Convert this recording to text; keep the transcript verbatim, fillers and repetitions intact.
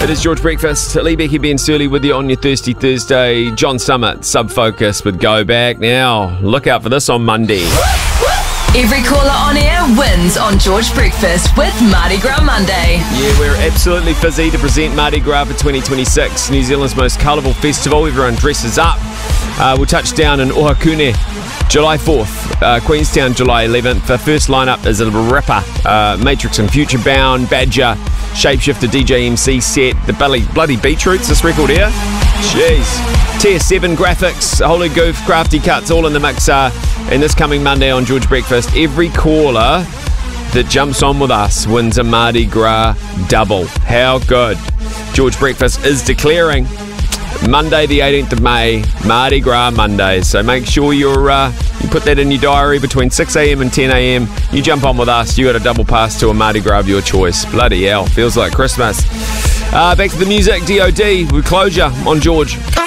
It is George Breakfast. Lee, Becky, Ben Surley with you on your Thirsty Thursday. John Summit, Sub Focus with Go Back. Now, look out for this on Monday. Every caller on air wins on George Breakfast with Mardi Gras Monday. Yeah, we're absolutely fizzy to present Mardi Gras for twenty twenty-six, New Zealand's most colourful festival. Everyone dresses up. Uh, we'll touch down in Ohakune July fourth, uh, Queenstown July eleventh. The first lineup is a ripper. Uh, Matrix and Future Bound, Badger, Shapeshifter, D J M C set, the bloody, bloody Beetroots, this record here. Jeez. T S seven graphics, Holy Goof, Crafty Cuts, all in the mixer. And this coming Monday on George Breakfast, every caller that jumps on with us wins a Mardi Gras double. How good. George Breakfast is declaring Monday the eighteenth of May, Mardi Gras Monday. So make sure you're, uh, you put that in your diary between six a.m. and ten a.m. You jump on with us, you got a double pass to a Mardi Gras of your choice. Bloody hell, feels like Christmas. Uh, back to the music, D O D with Closure on George.